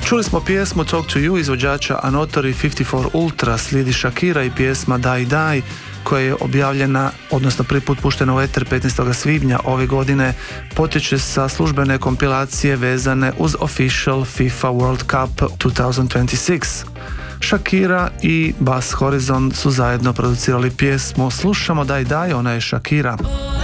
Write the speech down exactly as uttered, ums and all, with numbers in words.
Čuli smo pjesmu Talk to You izvođača Anotori pedeset četiri Ultra, slijedi Shakira i pjesma Die Die koja je objavljena, odnosno prvi put puštena u eter petnaestog svibnja ove godine, potječe sa službene kompilacije vezane uz Official FIFA World Cup dvije tisuće dvadeset šest. Shakira i Bass Horizon su zajedno producirali pjesmu. Slušamo Die Die, ona je Shakira.